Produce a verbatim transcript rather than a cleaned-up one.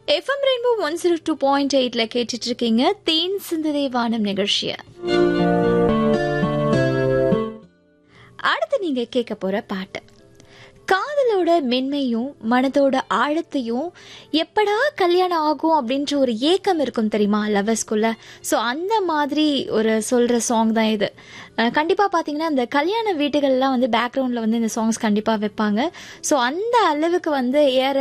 FM rainbow one zero two point எயிட்ல கேட்டுட்டு இருக்கீங்க தேன் சிந்ததே வானம் நிகழ்ச்சிய. அடுத்து நீங்க கேட்க போற பாட்டு காதலோட மென்மையும் மனதோட ஆழத்தையும் எப்படா கல்யாணம் ஆகும் அப்படின்ற ஒரு ஏக்கம் இருக்கும் தெரியுமா லவர்ஸ்குள்ள. ஸோ அந்த மாதிரி ஒரு சொல்கிற சாங் தான் இது. கண்டிப்பாக பார்த்தீங்கன்னா இந்த கல்யாண வீட்டுகள்லாம் வந்து பேக்ரவுண்டில் வந்து இந்த சாங்ஸ் கண்டிப்பாக வைப்பாங்க. ஸோ அந்த அளவுக்கு வந்து ஏஆர்